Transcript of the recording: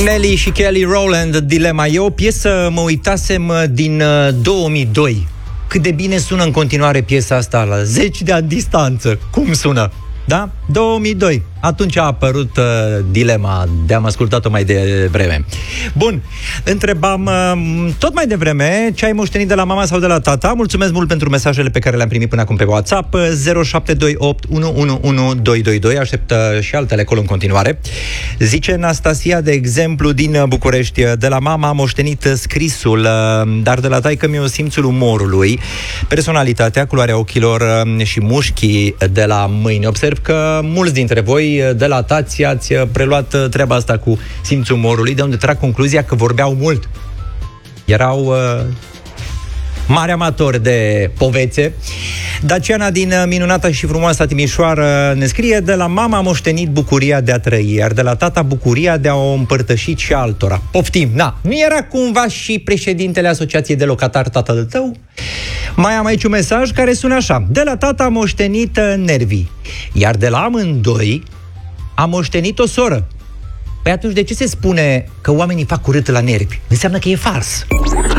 Nelly și Kelly Rowland, Dilema. E o piesă, mă uitasem, din 2002. Cât de bine sună în continuare piesa asta, la 10 de ani distanță. Cum sună? Da? 2002. Atunci a apărut Dilema, de-am ascultat-o mai devreme. Bun, întrebam tot mai devreme ce ai moștenit de la mama sau de la tata. Mulțumesc mult pentru mesajele pe care le-am primit până acum pe WhatsApp. 0728 111222. Așteptă și altele acolo în continuare. Zice Anastasia, de exemplu, din București: de la mama am moștenit scrisul, dar de la taică-miu simțul umorului, personalitatea, culoarea ochilor și mușchii de la mâini. Observ că mulți dintre voi de la tați ați preluat treaba asta cu simțul umorului, de unde trag concluzia că vorbeau mult. Erau mari amatori de povețe. Daciana din minunata și frumoasa Timișoară ne scrie: de la mama am moștenit bucuria de a trăi, iar de la tata bucuria de a o împărtăși și altora. Poftim, nu era cumva și președintele Asociației de Locatari tatăl tău? Mai am aici un mesaj care sună așa: de la tata am moștenit nervii, iar de la amândoi am moștenit o soră. Păi atunci de ce se spune că oamenii fac urât la nervi? Înseamnă că e fals.